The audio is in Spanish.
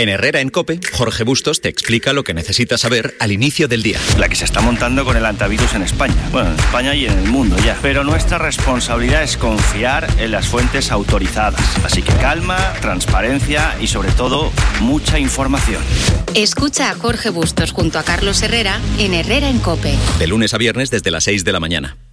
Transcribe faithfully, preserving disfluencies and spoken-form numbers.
En Herrera en COPE, Jorge Bustos te explica lo que necesitas saber al inicio del día. La que se está montando con el antivirus en España. Bueno, en España y en el mundo ya. Pero nuestra responsabilidad es confiar en las fuentes autorizadas. Así que calma, transparencia y sobre todo mucha información. Escucha a Jorge Bustos junto a Carlos Herrera en Herrera en COPE. De lunes a viernes desde las seis de la mañana.